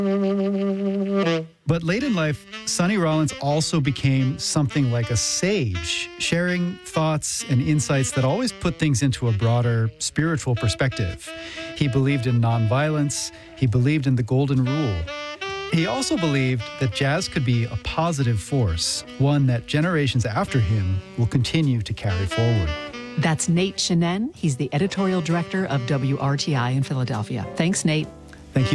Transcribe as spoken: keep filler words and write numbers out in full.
But late in life, Sonny Rollins also became something like a sage, sharing thoughts and insights that always put things into a broader spiritual perspective. He believed in nonviolence. He believed in the golden rule. He also believed that jazz could be a positive force, one that generations after him will continue to carry forward. That's Nate Shenin. He's the editorial director of W R T I in Philadelphia. Thanks, Nate.